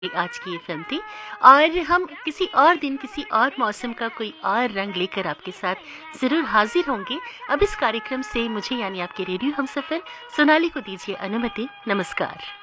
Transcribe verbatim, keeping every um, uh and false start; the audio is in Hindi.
आज की ये फिल्म थी। और हम किसी और दिन किसी और मौसम का कोई और रंग लेकर आपके साथ ज़रूर हाजिर होंगे। अब इस कार्यक्रम से मुझे यानी आपके रेडियो हमसफ़र सोनाली को दीजिए अनुमति। नमस्कार।